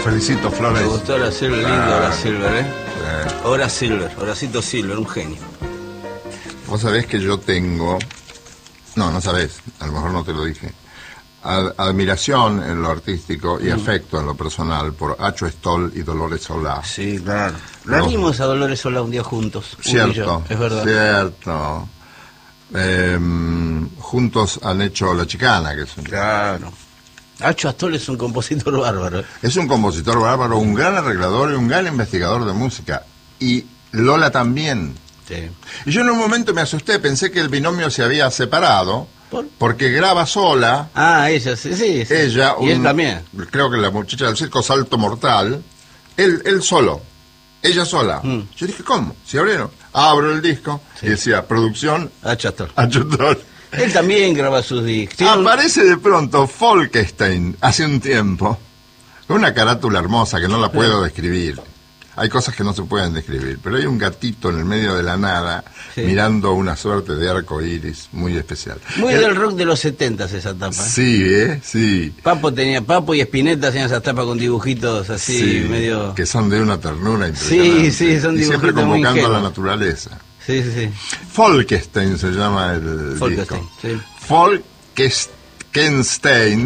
felicito, Flores. Me gustó Horace Silver, lindo Horace Silver, ¿eh? Horace Silver, Horacito Silver, un genio. Vos sabés que yo tengo... No sabés, a lo mejor no te lo dije. Admiración en lo artístico y afecto en lo personal por Acho Stoll y Dolores Solá. Sí, claro. La vimos a Dolores Solá un día juntos. Cierto, es verdad. Cierto. Juntos han hecho La Chicana, que es un... Claro. Acho Stoll es un compositor bárbaro. Es un compositor bárbaro, un gran arreglador y un gran investigador de música. Y Lola también. Sí. Y yo en un momento me asusté, pensé que el binomio se había separado, porque graba sola. Ah, ella, sí. Ella, y él también. Creo que la muchacha del circo Salto Mortal, él solo, ella sola. Yo dije, ¿cómo? Si abrieron, abro el disco y decía, producción Acho Stoll. Acho Stoll. Él también graba sus discos. Aparece de pronto Folkestein, hace un tiempo, con una carátula hermosa que no la puedo describir. Hay cosas que no se pueden describir, pero hay un gatito en el medio de la nada, mirando una suerte de arco iris muy especial. Muy del rock de los 70s esa tapa. Sí, sí. Papo y Spinetta hacían esas tapas con dibujitos así, medio... que son de una ternura impresionante. Sí, son dibujitos y siempre muy convocando a la ingenuos. naturaleza. Sí. Folkestein se llama el Folkestein, disco. sí. Folkestein